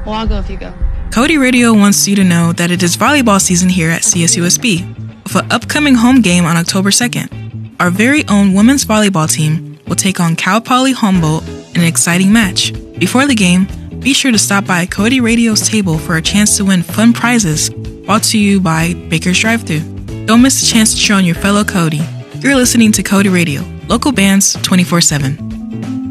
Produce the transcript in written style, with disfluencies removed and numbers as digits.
Well, I'll go if you go. Cody Radio wants you to know that it is volleyball season here at CSUSB with an upcoming home game on October 2nd. Our very own women's volleyball team will take on Cal Poly Humboldt in an exciting match. Before the game, be sure to stop by Cody Radio's table for a chance to win fun prizes brought to you by Baker's Drive-Thru. Don't miss the chance to cheer on your fellow Cody. You're listening to Cody Radio, local bands 24/7.